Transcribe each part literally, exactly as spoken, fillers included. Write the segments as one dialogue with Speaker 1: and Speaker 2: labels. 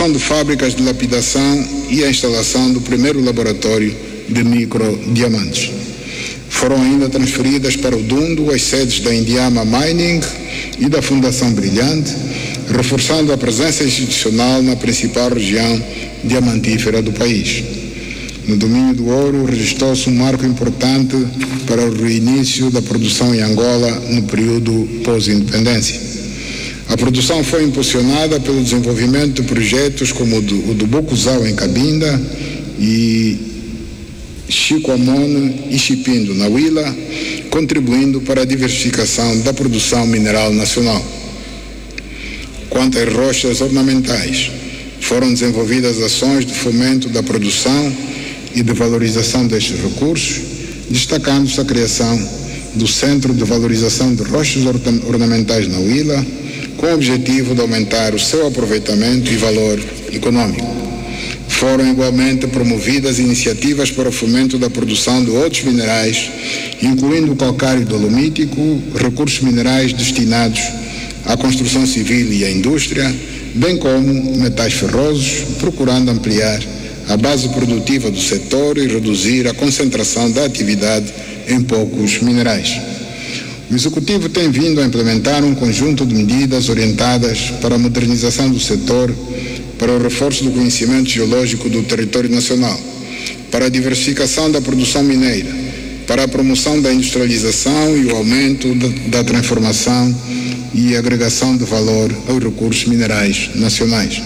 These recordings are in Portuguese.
Speaker 1: construção de fábricas de lapidação e a instalação do primeiro laboratório de microdiamantes. Foram ainda transferidas para o Dundo as sedes da Indiama Mining e da Fundação Brilhante, reforçando a presença institucional na principal região diamantífera do país. No domínio do ouro, registrou-se um marco importante para o reinício da produção em Angola no período pós-independência. A produção foi impulsionada pelo desenvolvimento de projetos como o do, o do Bocuzal em Cabinda e Chico Amone e Chipindo na Huila, contribuindo para a diversificação da produção mineral nacional. Quanto às rochas ornamentais, foram desenvolvidas ações de fomento da produção e de valorização destes recursos, destacando-se a criação do Centro de Valorização de Rochas Ornamentais na Huila, com o objetivo de aumentar o seu aproveitamento e valor econômico. Foram igualmente promovidas iniciativas para o fomento da produção de outros minerais, incluindo o calcário dolomítico, recursos minerais destinados à construção civil e à indústria, bem como metais ferrosos, procurando ampliar a base produtiva do setor e reduzir a concentração da atividade em poucos minerais. O Executivo tem vindo a implementar um conjunto de medidas orientadas para a modernização do setor, para o reforço do conhecimento geológico do território nacional, para a diversificação da produção mineira, para a promoção da industrialização e o aumento da, da transformação e agregação de valor aos recursos minerais nacionais.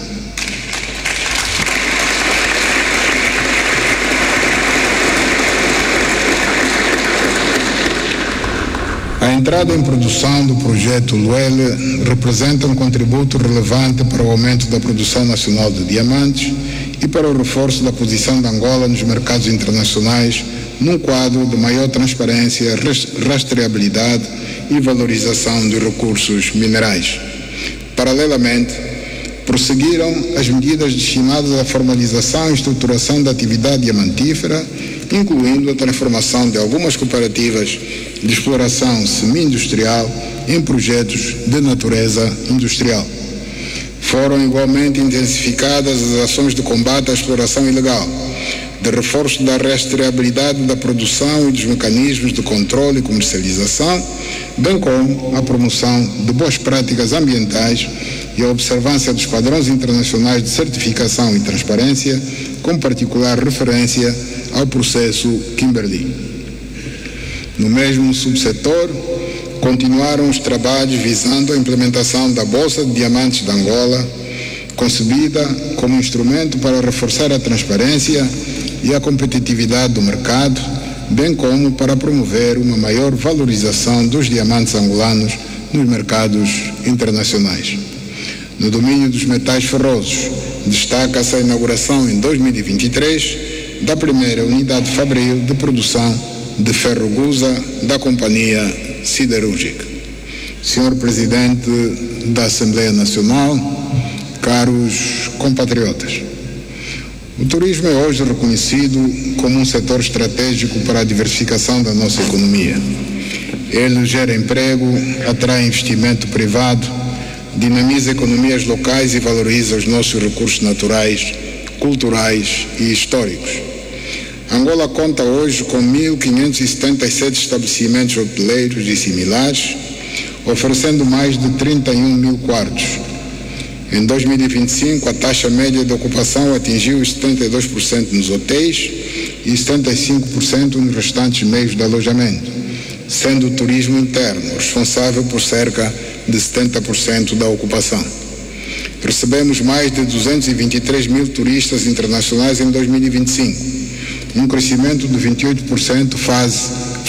Speaker 1: A entrada em produção do projeto Luele representa um contributo relevante para o aumento da produção nacional de diamantes e para o reforço da posição de Angola nos mercados internacionais, num quadro de maior transparência, rastreabilidade e valorização dos recursos minerais. Paralelamente, prosseguiram as medidas destinadas à formalização e estruturação da atividade diamantífera, incluindo a transformação de algumas cooperativas de exploração semi-industrial em projetos de natureza industrial. Foram igualmente intensificadas as ações de combate à exploração ilegal, de reforço da rastreabilidade da produção e dos mecanismos de controle e comercialização, bem como a promoção de boas práticas ambientais e a observância dos padrões internacionais de certificação e transparência, com particular referência ao processo Kimberley. No mesmo subsetor, continuaram os trabalhos visando a implementação da Bolsa de Diamantes de Angola, concebida como instrumento para reforçar a transparência e a competitividade do mercado, bem como para promover uma maior valorização dos diamantes angolanos nos mercados internacionais. No domínio dos metais ferrosos, destaca-se a inauguração em dois mil e vinte e três da primeira unidade fabril de produção de ferro-gusa da Companhia Siderúrgica. Senhor Presidente da Assembleia Nacional, caros compatriotas, o turismo é hoje reconhecido como um setor estratégico para a diversificação da nossa economia. Ele gera emprego, atrai investimento privado, dinamiza economias locais e valoriza os nossos recursos naturais, culturais e históricos. Angola conta hoje com mil quinhentos e setenta e sete estabelecimentos hoteleiros e similares, oferecendo mais de trinta e um mil quartos. Em dois mil e vinte e cinco, a taxa média de ocupação atingiu os setenta e dois por cento nos hotéis e setenta e cinco por cento nos restantes meios de alojamento, sendo o turismo interno responsável por cerca de setenta por cento da ocupação. Recebemos mais de duzentos e vinte e três mil turistas internacionais em dois mil e vinte e cinco, um crescimento de vinte e oito por cento face,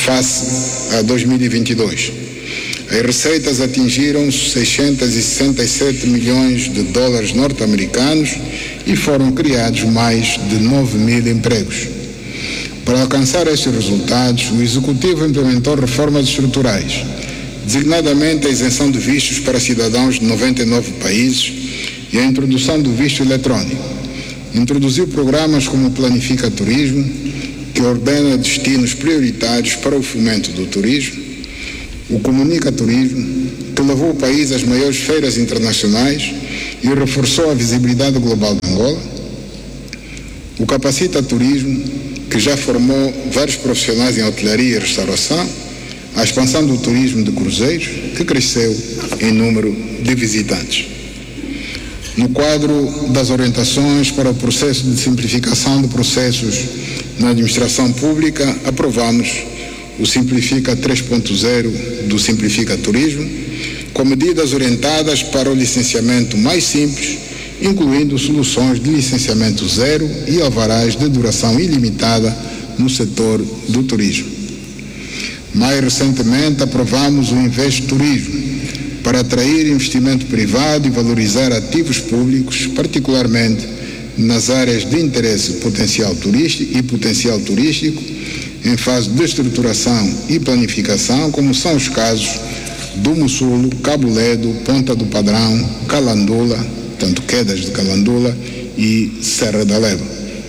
Speaker 1: face a dois mil e vinte e dois. As receitas atingiram seiscentos e sessenta e sete milhões de dólares norte-americanos e foram criados mais de nove mil empregos. Para alcançar estes resultados, o Executivo implementou reformas estruturais, designadamente a isenção de vistos para cidadãos de noventa e nove países e a introdução do visto eletrônico. Introduziu programas como o Planifica Turismo, que ordena destinos prioritários para o fomento do turismo, o Comunica Turismo, que levou o país às maiores feiras internacionais, e reforçou a visibilidade global de Angola. O Capacita Turismo, que já formou vários profissionais em hotelaria e restauração, a expansão do turismo de cruzeiros, que cresceu em número de visitantes. No quadro das orientações para o processo de simplificação de processos na administração pública, aprovamos o Simplifica três ponto zero do Simplifica Turismo, com medidas orientadas para o licenciamento mais simples, incluindo soluções de licenciamento zero e alvarás de duração ilimitada no setor do turismo. Mais recentemente, aprovamos o Invest Turismo, para atrair investimento privado e valorizar ativos públicos, particularmente nas áreas de interesse potencial turístico e potencial turístico, em fase de estruturação e planificação, como são os casos do Mussulo, Cabo Ledo, Ponta do Padrão, Calandula, tanto Quedas de Calandula e Serra da Leva.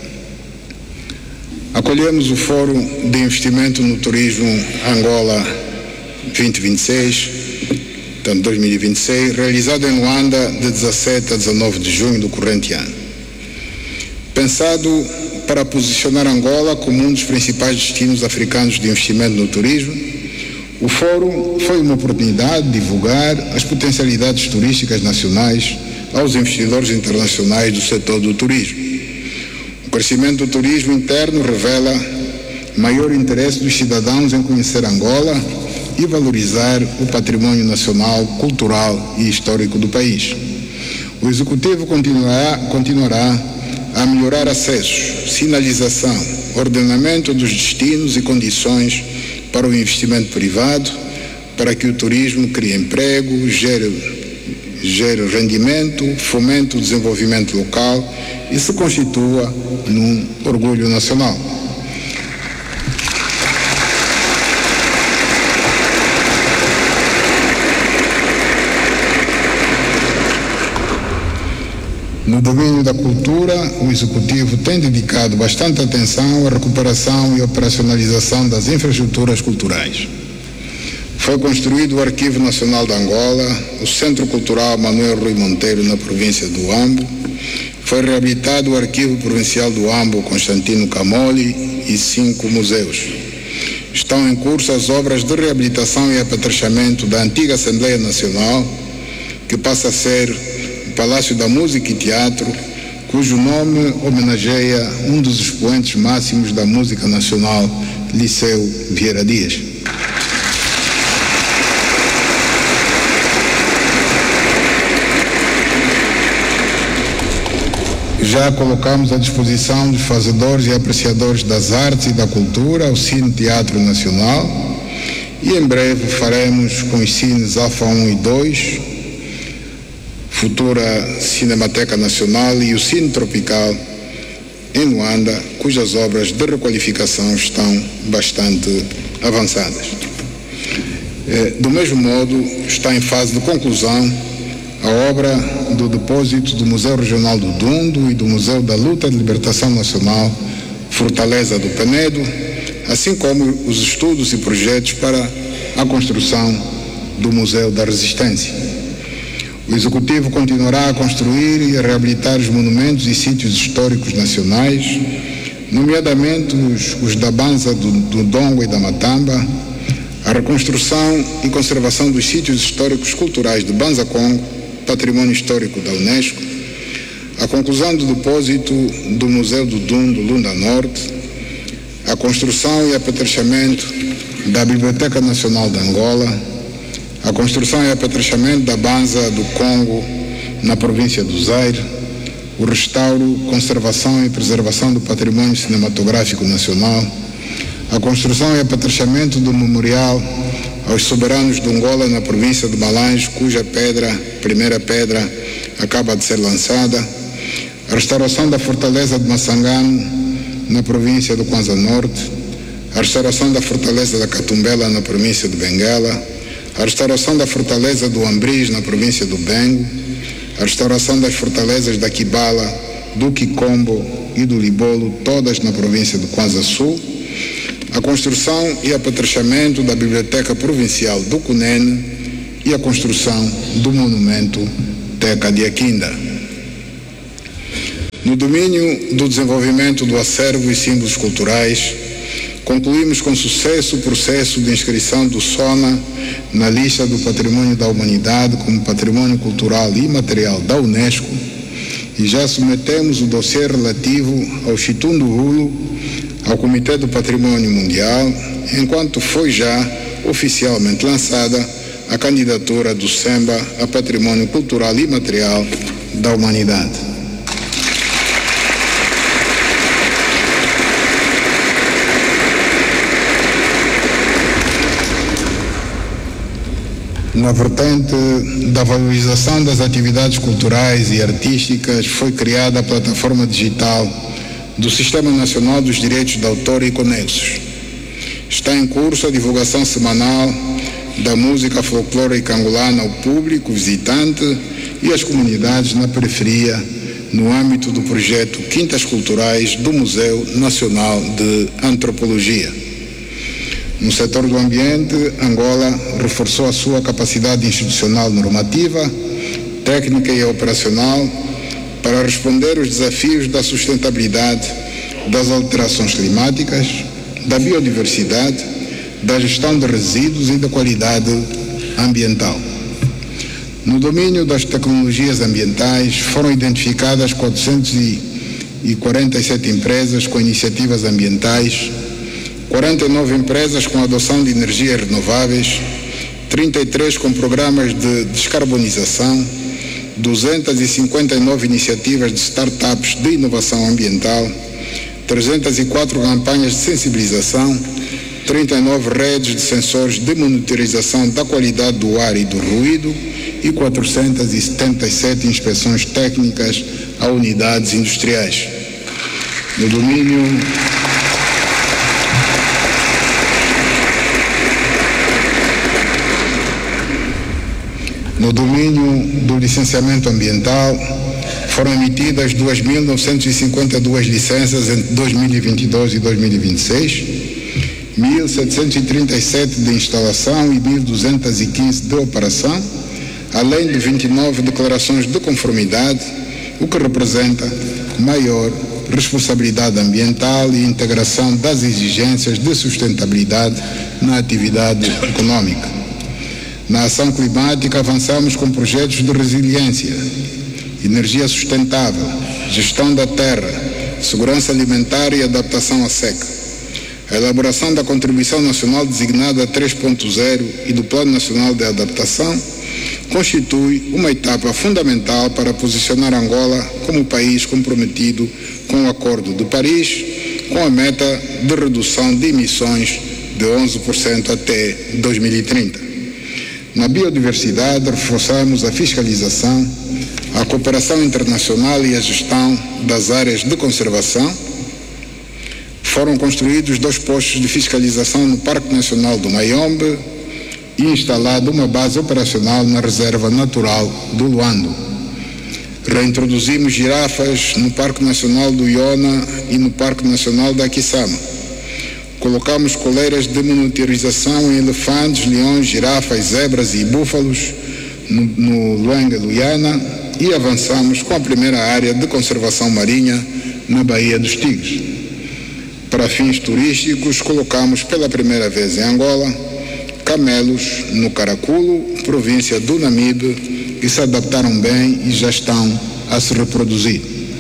Speaker 1: Acolhemos o Fórum de Investimento no Turismo Angola vinte e vinte e seis, portanto dois mil e vinte e seis, realizado em Luanda de dezassete a dezenove de junho do corrente ano. Pensado para posicionar Angola como um dos principais destinos africanos de investimento no turismo, o Fórum foi uma oportunidade de divulgar as potencialidades turísticas nacionais aos investidores internacionais do setor do turismo. O crescimento do turismo interno revela maior interesse dos cidadãos em conhecer Angola e valorizar o patrimônio nacional, cultural e histórico do país. O Executivo continuará, continuará a melhorar acessos, sinalização, ordenamento dos destinos e condições para o investimento privado, para que o turismo crie emprego, gere, gere rendimento, fomente o desenvolvimento local e se constitua num orgulho nacional. No domínio da cultura, o Executivo tem dedicado bastante atenção à recuperação e operacionalização das infraestruturas culturais. Foi construído o Arquivo Nacional de Angola, o Centro Cultural Manuel Rui Monteiro na província do Ambo, foi reabilitado o Arquivo Provincial do Ambo Constantino Camoli e cinco museus. Estão em curso as obras de reabilitação e apetrechamento da antiga Assembleia Nacional, que passa a ser Palácio da Música e Teatro, cujo nome homenageia um dos expoentes máximos da música nacional, Liceu Vieira Dias. Já colocamos à disposição dos fazedores e apreciadores das artes e da cultura o Cine Teatro Nacional e em breve faremos com os cines Alfa um e dois, futura Cinemateca Nacional e o Cine Tropical em Luanda, cujas obras de requalificação estão bastante avançadas. Do mesmo modo, está em fase de conclusão a obra do depósito do Museu Regional do Dundo e do Museu da Luta de Libertação Nacional, Fortaleza do Penedo, assim como os estudos e projetos para a construção do Museu da Resistência. O Executivo continuará a construir e a reabilitar os monumentos e sítios históricos nacionais, nomeadamente os, os da Banza do, do Dongo e da Matamba, a reconstrução e conservação dos sítios históricos culturais de Banza Congo, Patrimônio Histórico da Unesco, a conclusão do depósito do Museu do Dundo, Lunda Norte, a construção e apetrechamento da Biblioteca Nacional de Angola, a construção e apetrechamento da Banza do Congo, na província do Zaire, o restauro, conservação e preservação do patrimônio cinematográfico nacional, a construção e apetrechamento do memorial aos soberanos de Angola na província de Malange, cuja pedra, primeira pedra, acaba de ser lançada, a restauração da fortaleza de Massangano, na província do Kwanza Norte, a restauração da fortaleza da Catumbela, na província de Benguela, a restauração da fortaleza do Ambriz, na província do Bengo, a restauração das fortalezas da Kibala, do Kikombo e do Libolo, todas na província do Kwanza Sul, a construção e apetrechamento da Biblioteca Provincial do Cunene e a construção do Monumento Pinacoteca de Aquinda. No domínio do desenvolvimento do acervo e símbolos culturais, concluímos com sucesso o processo de inscrição do SONA na lista do Patrimônio da Humanidade como Patrimônio Cultural e Imaterial da Unesco e já submetemos o dossiê relativo ao Chitundu Hulu ao Comitê do Patrimônio Mundial, enquanto foi já oficialmente lançada a candidatura do SEMBA a Patrimônio Cultural e Imaterial da Humanidade. Na vertente da valorização das atividades culturais e artísticas, foi criada a plataforma digital do Sistema Nacional dos Direitos de Autor e Conexos. Está em curso a divulgação semanal da música folclórica angolana ao público visitante e às comunidades na periferia, no âmbito do projeto Quintas Culturais do Museu Nacional de Antropologia. No setor do ambiente, Angola reforçou a sua capacidade institucional normativa, técnica e operacional para responder aos desafios da sustentabilidade, das alterações climáticas, da biodiversidade, da gestão de resíduos e da qualidade ambiental. No domínio das tecnologias ambientais, foram identificadas quatrocentas e quarenta e sete empresas com iniciativas ambientais, quarenta e nove empresas com adoção de energias renováveis, trinta e três com programas de descarbonização, duzentas e cinquenta e nove iniciativas de startups de inovação ambiental, trezentas e quatro campanhas de sensibilização, trinta e nove redes de sensores de monitorização da qualidade do ar e do ruído e quatrocentas e setenta e sete inspeções técnicas a unidades industriais. No domínio No domínio do licenciamento ambiental, foram emitidas duas mil novecentas e cinquenta e duas licenças entre dois mil e vinte e dois e dois mil e vinte e seis, mil setecentos e trinta e sete de instalação e mil duzentos e quinze de operação, além de vinte e nove declarações de conformidade, o que representa maior responsabilidade ambiental e integração das exigências de sustentabilidade na atividade econômica. Na ação climática, avançamos com projetos de resiliência, energia sustentável, gestão da terra, segurança alimentar e adaptação à seca. A elaboração da Contribuição Nacional designada três ponto zero e do Plano Nacional de Adaptação constitui uma etapa fundamental para posicionar Angola como país comprometido com o Acordo de Paris, com a meta de redução de emissões de onze por cento até dois mil e trinta. Na biodiversidade, reforçamos a fiscalização, a cooperação internacional e a gestão das áreas de conservação. Foram construídos dois postos de fiscalização no Parque Nacional do Mayombe e instalada uma base operacional na Reserva Natural do Luando. Reintroduzimos girafas no Parque Nacional do Iona e no Parque Nacional da Quissama. Colocamos coleiras de monitorização em elefantes, leões, girafas, zebras e búfalos no, no Luanga-Luiana e avançamos com a primeira área de conservação marinha na Baía dos Tigres. Para fins turísticos, colocamos pela primeira vez em Angola camelos no Caraculo, província do Namibe, que se adaptaram bem e já estão a se reproduzir.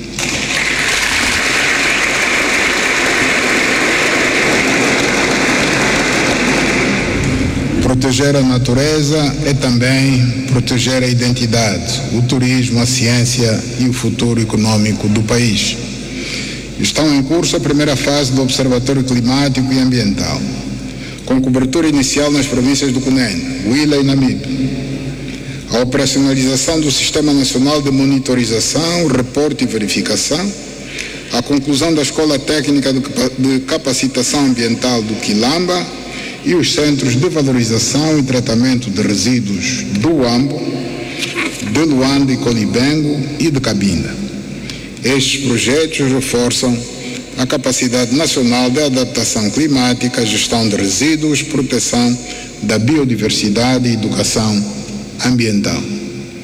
Speaker 1: Proteger a natureza é também proteger a identidade, o turismo, a ciência e o futuro econômico do país. Estão em curso a primeira fase do Observatório Climático e Ambiental, com cobertura inicial nas províncias do Cunene, Huila e Namibe. A operacionalização do Sistema Nacional de Monitorização, Reporte e Verificação, a conclusão da Escola Técnica de Capacitação Ambiental do Quilamba e os Centros de Valorização e Tratamento de Resíduos do Uambo, de Luanda e Colibengo e de Cabinda. Estes projetos reforçam a capacidade nacional de adaptação climática, gestão de resíduos, proteção da biodiversidade e educação ambiental.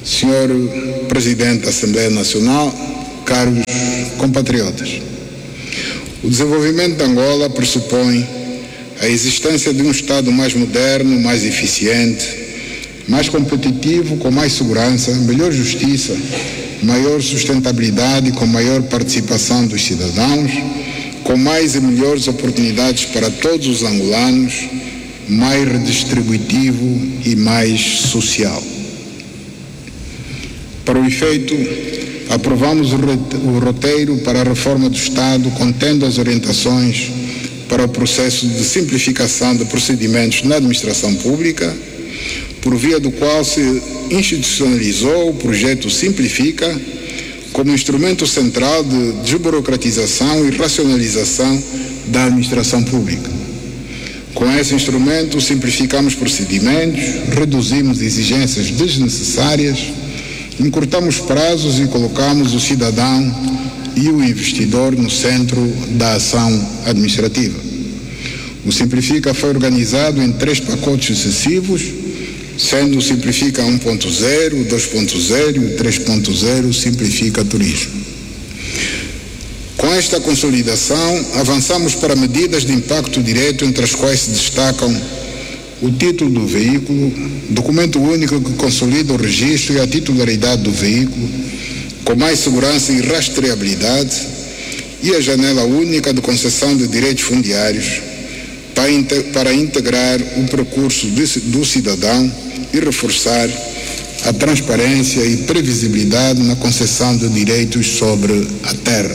Speaker 1: senhor Presidente da Assembleia Nacional, caros compatriotas, o desenvolvimento de Angola pressupõe a existência de um Estado mais moderno, mais eficiente, mais competitivo, com mais segurança, melhor justiça, maior sustentabilidade, com maior participação dos cidadãos, com mais e melhores oportunidades para todos os angolanos, mais redistributivo e mais social. Para o efeito, aprovamos o roteiro para a reforma do Estado, contendo as orientações para o processo de simplificação de procedimentos na administração pública, por via do qual se institucionalizou o projeto Simplifica como instrumento central de desburocratização e racionalização da administração pública. Com esse instrumento, simplificamos procedimentos, reduzimos exigências desnecessárias, encurtamos prazos e colocamos o cidadão e o investidor no centro da ação administrativa. O Simplifica foi organizado em três pacotes sucessivos, sendo o Simplifica um ponto zero, dois ponto zero e três ponto zero Simplifica Turismo. Com esta consolidação, avançamos para medidas de impacto direto, entre as quais se destacam o título do veículo, documento único que consolida o registro e a titularidade do veículo, com mais segurança e rastreabilidade, e a janela única de concessão de direitos fundiários, para integrar o percurso do cidadão e reforçar a transparência e previsibilidade na concessão de direitos sobre a terra.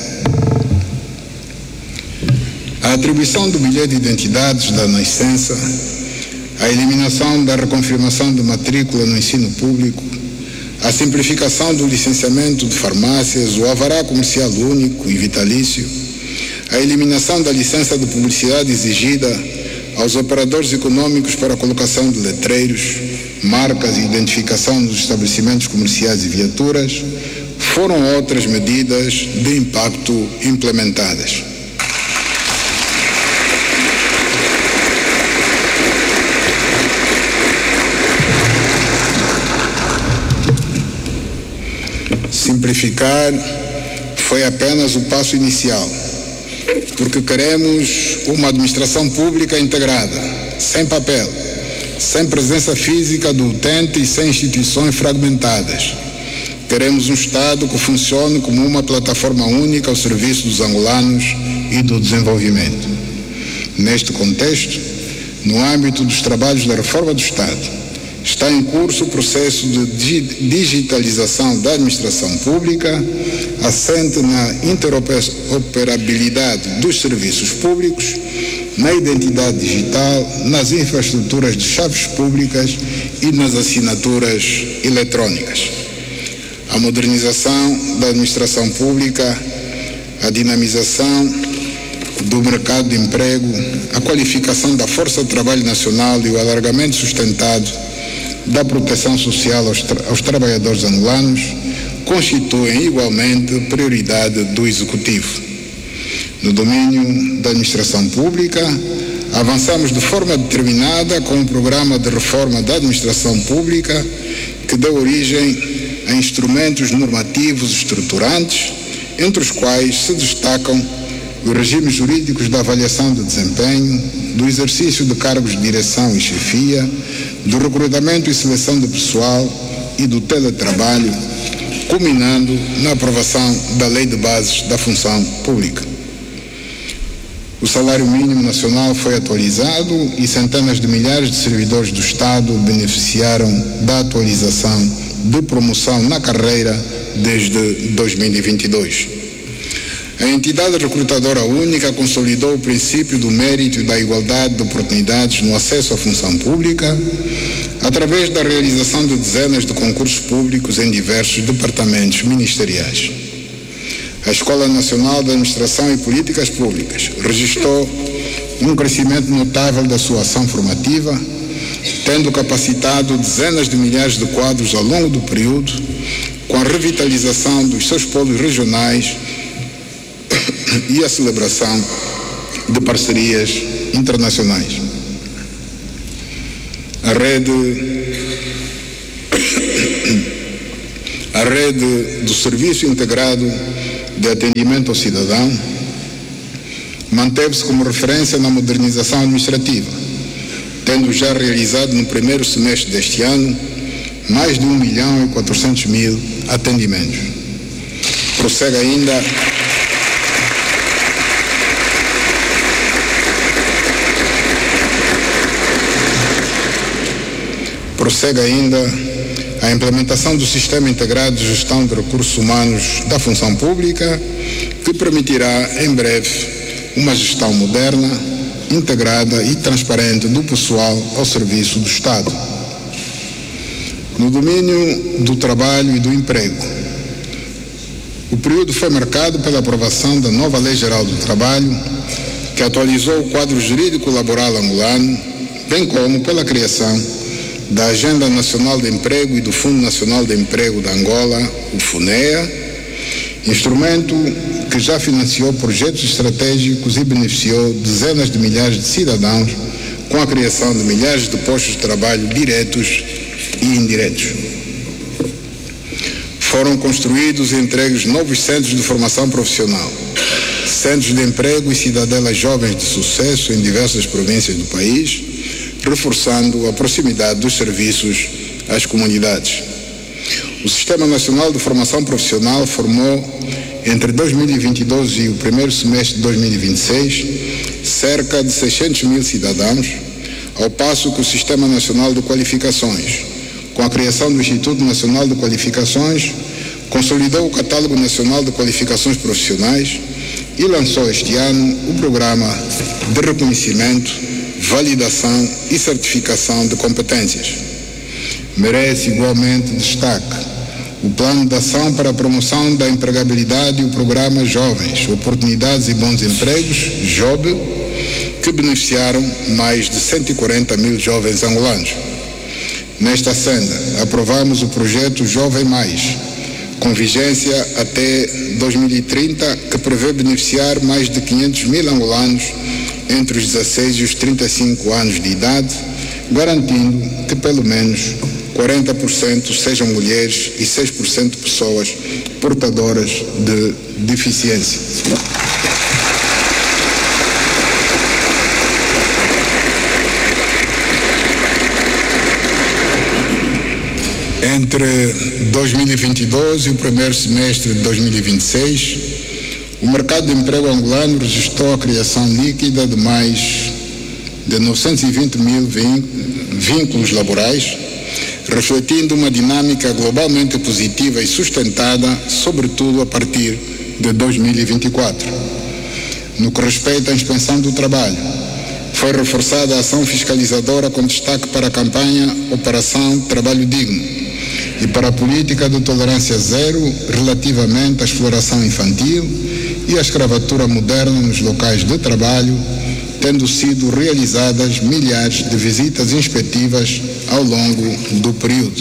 Speaker 1: A atribuição do bilhete de identidade da nascença, a eliminação da reconfirmação de matrícula no ensino público, a simplificação do licenciamento de farmácias, o alvará comercial único e vitalício, a eliminação da licença de publicidade exigida aos operadores econômicos para a colocação de letreiros, marcas e identificação nos estabelecimentos comerciais e viaturas, foram outras medidas de impacto implementadas. Simplificar foi apenas o passo inicial, porque queremos uma administração pública integrada, sem papel, sem presença física do utente e sem instituições fragmentadas. Queremos um Estado que funcione como uma plataforma única ao serviço dos angolanos e do desenvolvimento. Neste contexto, no âmbito dos trabalhos da reforma do Estado, está em curso o processo de digitalização da administração pública, assente na interoperabilidade dos serviços públicos, na identidade digital, nas infraestruturas de chaves públicas e nas assinaturas eletrônicas. A modernização da administração pública, a dinamização do mercado de emprego, a qualificação da força de trabalho nacional e o alargamento sustentado da proteção social aos, tra aos trabalhadores angolanos constituem igualmente prioridade do Executivo. No domínio da administração pública, avançamos de forma determinada com um programa de reforma da administração pública que deu origem a instrumentos normativos estruturantes, entre os quais se destacam os regimes jurídicos da avaliação de desempenho, do exercício de cargos de direção e chefia, do recrutamento e seleção de pessoal e do teletrabalho, culminando na aprovação da Lei de Bases da Função Pública. O salário mínimo nacional foi atualizado e centenas de milhares de servidores do Estado beneficiaram da atualização de promoção na carreira desde dois mil e vinte e dois. A entidade recrutadora única consolidou o princípio do mérito e da igualdade de oportunidades no acesso à função pública, através da realização de dezenas de concursos públicos em diversos departamentos ministeriais. A Escola Nacional de Administração e Políticas Públicas registrou um crescimento notável da sua ação formativa, tendo capacitado dezenas de milhares de quadros ao longo do período, com a revitalização dos seus polos regionais e a celebração de parcerias internacionais. A rede A rede do Serviço Integrado de Atendimento ao Cidadão manteve-se como referência na modernização administrativa, tendo já realizado no primeiro semestre deste ano mais de um milhão e quatrocentos mil atendimentos. Prossegue ainda Prossegue ainda a implementação do Sistema Integrado de Gestão de Recursos Humanos da Função Pública, que permitirá, em breve, uma gestão moderna, integrada e transparente do pessoal ao serviço do Estado. No domínio do trabalho e do emprego, o período foi marcado pela aprovação da nova Lei Geral do Trabalho, que atualizou o quadro jurídico laboral angolano, bem como pela criação da Agenda Nacional de Emprego e do Fundo Nacional de Emprego da Angola, o FUNEA, instrumento que já financiou projetos estratégicos e beneficiou dezenas de milhares de cidadãos com a criação de milhares de postos de trabalho diretos e indiretos. Foram construídos e entregues novos centros de formação profissional, centros de emprego e cidadelas jovens de sucesso em diversas províncias do país, reforçando a proximidade dos serviços às comunidades. O Sistema Nacional de Formação Profissional formou, entre dois mil e vinte e dois e o primeiro semestre de dois mil e vinte e seis, cerca de seiscentos mil cidadãos, ao passo que o Sistema Nacional de Qualificações, com a criação do Instituto Nacional de Qualificações, consolidou o Catálogo Nacional de Qualificações Profissionais e lançou este ano o Programa de Reconhecimento, Validação e Certificação de Competências. Merece igualmente destaque o Plano de Ação para a Promoção da Empregabilidade e o Programa Jovens, Oportunidades e Bons Empregos, JOB, que beneficiaram mais de cento e quarenta mil jovens angolanos. Nesta senda, aprovamos o projeto Jovem Mais, com vigência até dois mil e trinta, que prevê beneficiar mais de quinhentos mil angolanos entre os dezesseis e os trinta e cinco anos de idade, garantindo que pelo menos quarenta por cento sejam mulheres e seis por cento pessoas portadoras de deficiência. Entre dois mil e vinte e dois e o primeiro semestre de dois mil e vinte e seis, o mercado de emprego angolano registrou a criação líquida de mais de novecentos e vinte mil vínculos laborais, refletindo uma dinâmica globalmente positiva e sustentada, sobretudo a partir de dois mil e vinte e quatro. No que respeita à inspeção do trabalho, foi reforçada a ação fiscalizadora com destaque para a campanha Operação Trabalho Digno e para a política de tolerância zero relativamente à exploração infantil e à escravatura moderna nos locais de trabalho, tendo sido realizadas milhares de visitas inspectivas ao longo do período.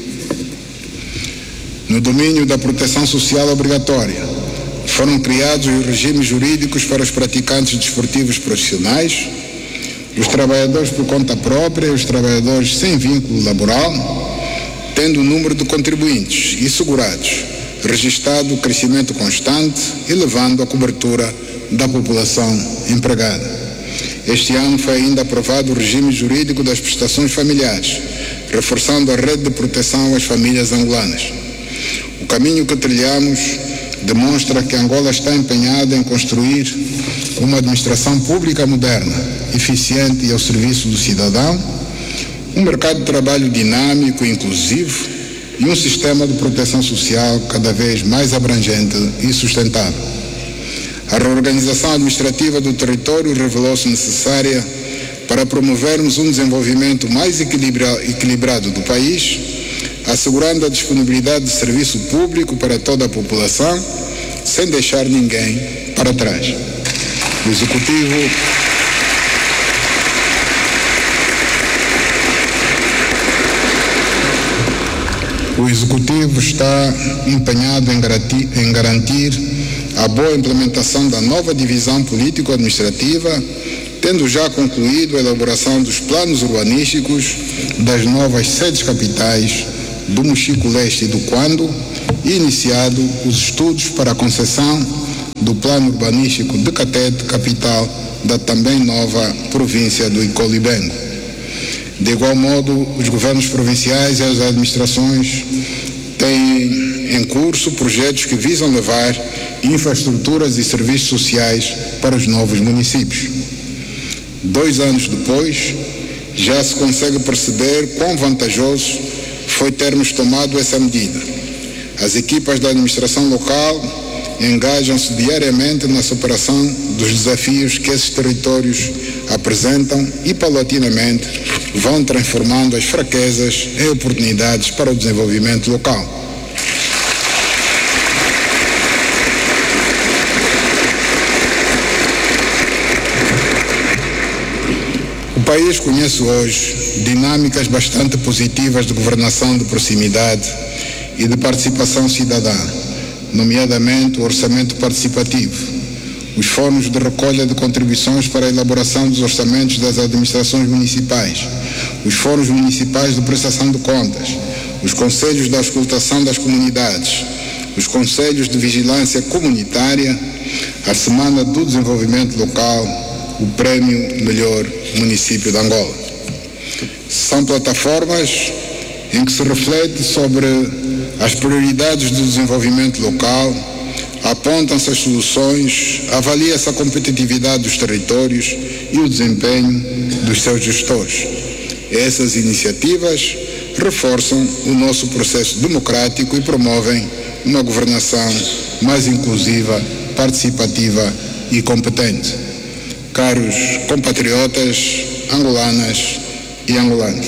Speaker 1: No domínio da proteção social obrigatória, foram criados os regimes jurídicos para os praticantes desportivos profissionais, os trabalhadores por conta própria e os trabalhadores sem vínculo laboral, tendo o número de contribuintes e segurados registrado o crescimento constante, elevando a cobertura da população empregada. Este ano foi ainda aprovado o regime jurídico das prestações familiares, reforçando a rede de proteção às famílias angolanas. O caminho que trilhamos demonstra que Angola está empenhada em construir uma administração pública moderna, eficiente e ao serviço do cidadão, um mercado de trabalho dinâmico e inclusivo e um sistema de proteção social cada vez mais abrangente e sustentável. A reorganização administrativa do território revelou-se necessária para promovermos um desenvolvimento mais equilibra- equilibrado do país, assegurando a disponibilidade de serviço público para toda a população, sem deixar ninguém para trás. O Executivo O Executivo está empenhado em garantir, em garantir a boa implementação da nova divisão político-administrativa, tendo já concluído a elaboração dos planos urbanísticos das novas sedes capitais do Mochico Leste e do Quando iniciado os estudos para a concessão do plano urbanístico de Catete, capital da também nova província do Icolibengo. De igual modo, os governos provinciais e as administrações têm em curso projetos que visam levar infraestruturas e serviços sociais para os novos municípios. Dois anos depois, já se consegue perceber quão vantajoso foi termos tomado essa medida. As equipas da administração local engajam-se diariamente na superação dos desafios que esses territórios apresentam e, paulatinamente, vão transformando as fraquezas em oportunidades para o desenvolvimento local. O país conhece hoje dinâmicas bastante positivas de governação de proximidade e de participação cidadã, nomeadamente o orçamento participativo, os fóruns de recolha de contribuições para a elaboração dos orçamentos das administrações municipais, os fóruns municipais de prestação de contas, os conselhos de auscultação das comunidades, os conselhos de vigilância comunitária, a Semana do Desenvolvimento Local, o Prémio Melhor Município de Angola. São plataformas em que se reflete sobre as prioridades do desenvolvimento local, apontam-se as soluções, avalia-se a competitividade dos territórios e o desempenho dos seus gestores. Essas iniciativas reforçam o nosso processo democrático e promovem uma governação mais inclusiva, participativa e competente. Caros compatriotas, angolanas e angolanos,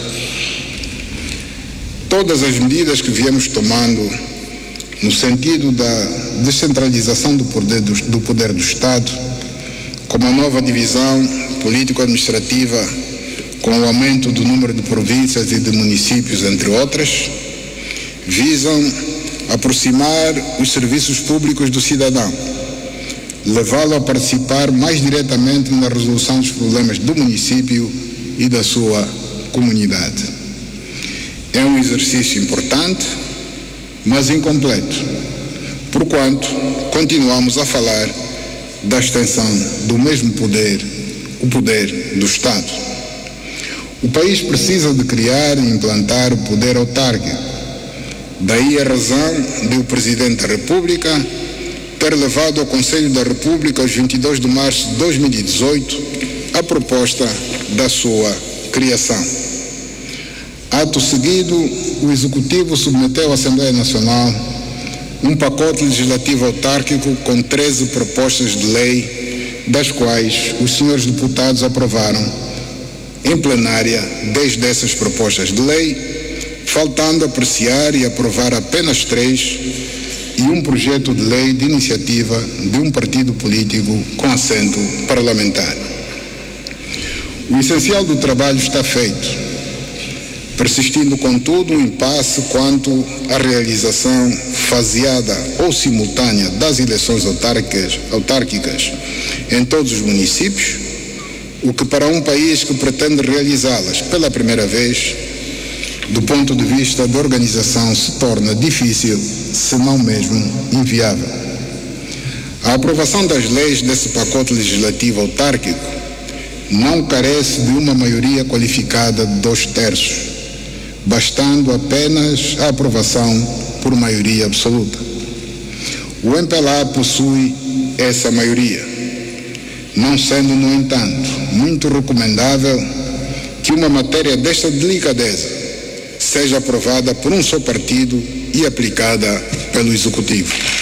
Speaker 1: todas as medidas que viemos tomando no sentido da descentralização do poder do, do poder do Estado, como a nova divisão político-administrativa, com o aumento do número de províncias e de municípios, entre outras, visam aproximar os serviços públicos do cidadão, levá-lo a participar mais diretamente na resolução dos problemas do município e da sua comunidade. É um exercício importante, mas incompleto, porquanto continuamos a falar da extensão do mesmo poder, o poder do Estado. O país precisa de criar e implantar o poder autárquico. Daí a razão de o Presidente da República ter levado ao Conselho da República, aos vinte e dois de março de dois mil e dezoito, a proposta da sua criação. Ato seguido, o Executivo submeteu à Assembleia Nacional um pacote legislativo autárquico com treze propostas de lei, das quais os senhores deputados aprovaram em plenária dez dessas propostas de lei, faltando apreciar e aprovar apenas três e um projeto de lei de iniciativa de um partido político com assento parlamentar. O essencial do trabalho está feito, persistindo, contudo, um impasse quanto à realização faseada ou simultânea das eleições autárquicas, autárquicas em todos os municípios, o que para um país que pretende realizá-las pela primeira vez, do ponto de vista da organização, se torna difícil, se não mesmo inviável. A aprovação das leis desse pacote legislativo autárquico não carece de uma maioria qualificada de dois terços, bastando apenas a aprovação por maioria absoluta. O M P L A possui essa maioria, não sendo, no entanto, muito recomendável que uma matéria desta delicadeza seja aprovada por um só partido e aplicada pelo Executivo.